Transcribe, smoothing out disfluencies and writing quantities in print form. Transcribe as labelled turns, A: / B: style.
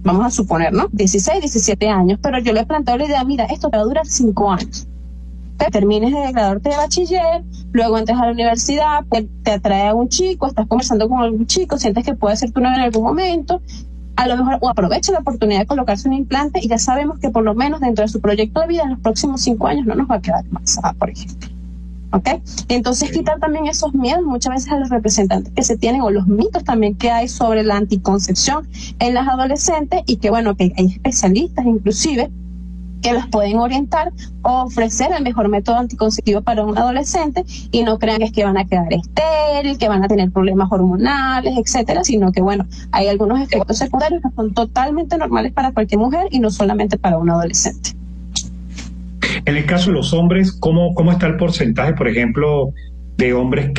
A: vamos a suponer, ¿no? 16, 17 años, pero yo le he planteado la idea, mira, esto te va a durar 5 años. Te termines de graduarte de bachiller, luego entras a la universidad, te atrae a un chico, estás conversando con algún chico, sientes que puede ser tu novio en algún momento, a lo mejor o aprovecha la oportunidad de colocarse un implante y ya sabemos que por lo menos dentro de su proyecto de vida en los próximos 5 años no nos va a quedar embarazada, por ejemplo. ¿Ok? Entonces quitar también esos miedos muchas veces a los representantes que se tienen o los mitos también que hay sobre la anticoncepción en las adolescentes y que bueno, que hay especialistas inclusive que los pueden orientar o ofrecer el mejor método anticonceptivo para un adolescente y no crean que es que van a quedar estéril, que van a tener problemas hormonales, etcétera, sino que bueno, hay algunos efectos secundarios que son totalmente normales para cualquier mujer y no solamente para un adolescente.
B: En el caso de los hombres, ¿cómo está el porcentaje, por ejemplo, de hombres